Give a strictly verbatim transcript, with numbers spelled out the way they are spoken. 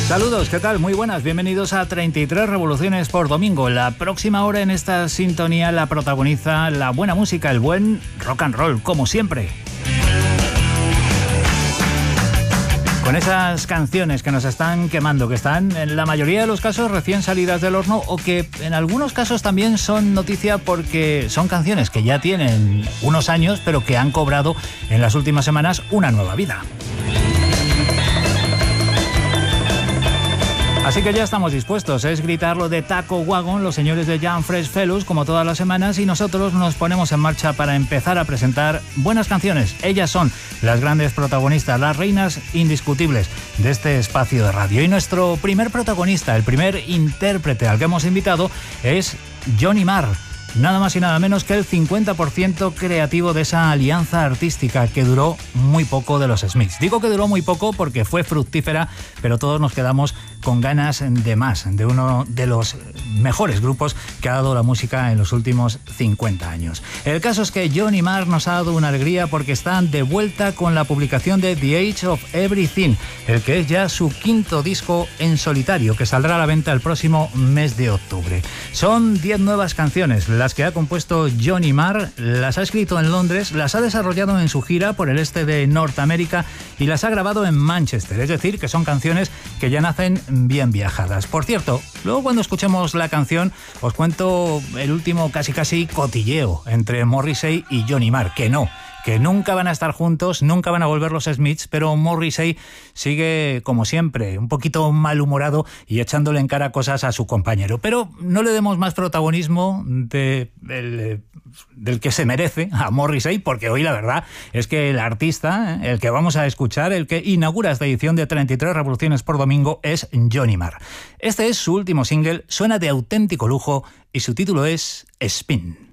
Saludos, ¿qué tal? Muy buenas, bienvenidos a treinta y tres Revoluciones por Domingo. La próxima hora en esta sintonía la protagoniza la buena música, el buen rock and roll, como siempre. Con esas canciones que nos están quemando, que están en la mayoría de los casos recién salidas del horno o que en algunos casos también son noticia porque son canciones que ya tienen unos años pero que han cobrado en las últimas semanas una nueva vida. Así que ya estamos dispuestos, es gritarlo de Taco Wagon, los señores de Young Fresh Fellows, como todas las semanas, y nosotros nos ponemos en marcha para empezar a presentar buenas canciones. Ellas son las grandes protagonistas, las reinas indiscutibles de este espacio de radio. Y nuestro primer protagonista, el primer intérprete al que hemos invitado, es Johnny Marr. Nada más y nada menos que el cincuenta por ciento creativo de esa alianza artística que duró muy poco de los Smiths. Digo que duró muy poco porque fue fructífera, pero todos nos quedamos con ganas de más, de uno de los mejores grupos que ha dado la música en los últimos cincuenta años. El caso es que Johnny Marr nos ha dado una alegría porque están de vuelta con la publicación de The Age of Everything, el que es ya su quinto disco en solitario, que saldrá a la venta el próximo mes de octubre. Son diez nuevas canciones, las que ha compuesto Johnny Marr, las ha escrito en Londres, las ha desarrollado en su gira por el este de Norteamérica y las ha grabado en Manchester, es decir, que son canciones que ya nacen bien viajadas. Por cierto, luego cuando escuchemos la canción os cuento el último casi casi cotilleo entre Morrissey y Johnny Marr, que no, que nunca van a estar juntos, nunca van a volver los Smiths, pero Morrissey sigue, como siempre, un poquito malhumorado y echándole en cara cosas a su compañero. Pero no le demos más protagonismo de, del, del que se merece a Morrissey, porque hoy la verdad es que el artista, el que vamos a escuchar, el que inaugura esta edición de treinta y tres Revoluciones por Domingo, es Johnny Marr. Este es su último single, suena de auténtico lujo y su título es Spin.